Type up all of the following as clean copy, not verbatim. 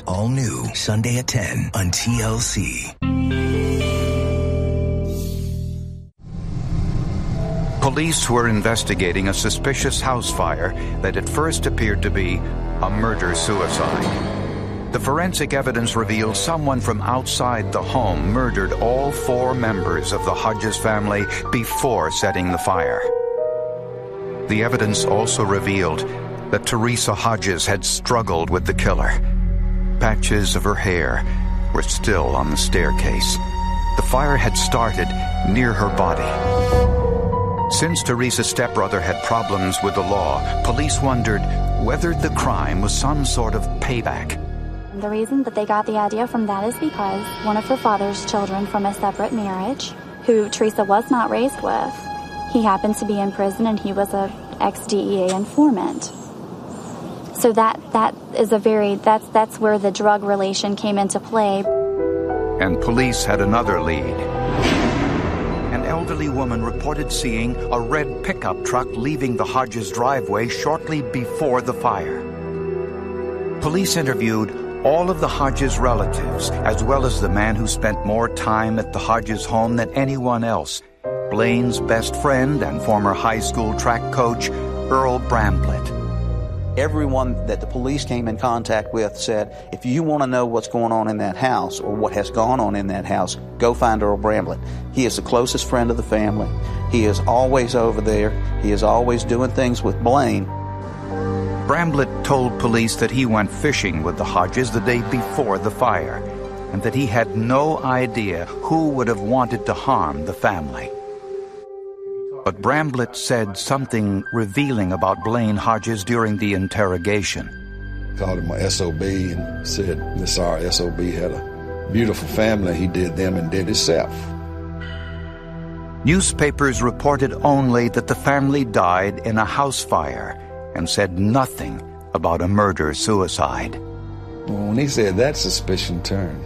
All new Sunday at 10 on TLC. Police were investigating a suspicious house fire that at first appeared to be a murder-suicide. The forensic evidence revealed someone from outside the home murdered all 4 members of the Hodges family before setting the fire. The evidence also revealed that Teresa Hodges had struggled with the killer. Patches of her hair were still on the staircase. The fire had started near her body. Since Teresa's stepbrother had problems with the law, police wondered whether the crime was some sort of payback. The reason that they got the idea from that is because one of her father's children from a separate marriage, who Teresa was not raised with, he happened to be in prison and he was an ex-DEA informant. So that's where the drug relation came into play. And police had another lead. An elderly woman reported seeing a red pickup truck leaving the Hodges driveway shortly before the fire. Police interviewed all of the Hodges relatives, as well as the man who spent more time at the Hodges home than anyone else, Blaine's best friend and former high school track coach, Earl Bramblett. Everyone that the police came in contact with said, if you want to know what's going on in that house or what has gone on in that house, go find Earl Bramblett. He is the closest friend of the family. He is always over there. He is always doing things with Blaine. Bramblett told police that he went fishing with the Hodges the day before the fire, and that he had no idea who would have wanted to harm the family. But Bramblett said something revealing about Blaine Hodges during the interrogation. Called him a SOB and said this our SOB had a beautiful family. He did them and did himself. Newspapers reported only that the family died in a house fire and said nothing about a murder-suicide. When he said that, suspicion turned.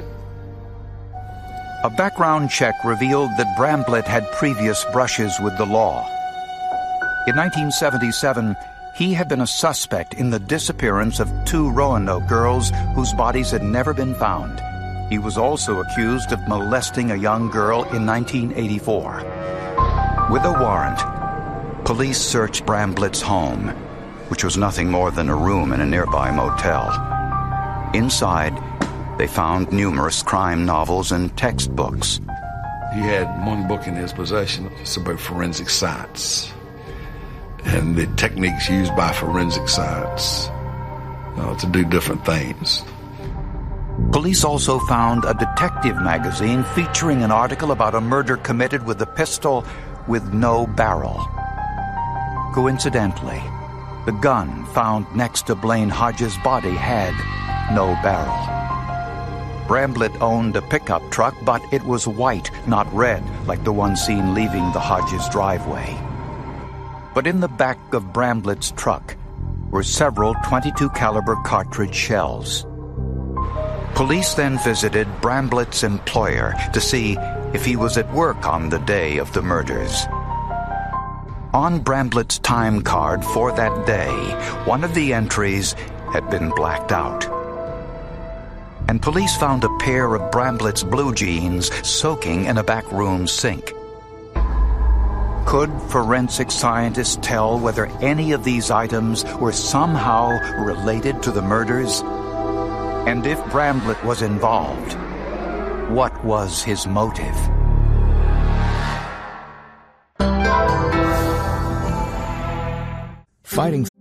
A background check revealed that Bramblett had previous brushes with the law. In 1977, he had been a suspect in the disappearance of 2 Roanoke girls whose bodies had never been found. He was also accused of molesting a young girl in 1984. With a warrant, police searched Bramblett's home, which was nothing more than a room in a nearby motel. Inside, they found numerous crime novels and textbooks. He had one book in his possession. It's about forensic science and the techniques used by forensic science to do different things. Police also found a detective magazine featuring an article about a murder committed with a pistol with no barrel. Coincidentally, the gun found next to Blaine Hodges' body had no barrel. Bramblett owned a pickup truck, but it was white, not red, like the one seen leaving the Hodges driveway. But in the back of Bramblett's truck were several .22 caliber cartridge shells. Police then visited Bramblett's employer to see if he was at work on the day of the murders. On Bramblett's time card for that day, one of the entries had been blacked out. And police found a pair of Bramblett's blue jeans soaking in a back room sink. Could forensic scientists tell whether any of these items were somehow related to the murders? And if Bramblett was involved, what was his motive? Fighting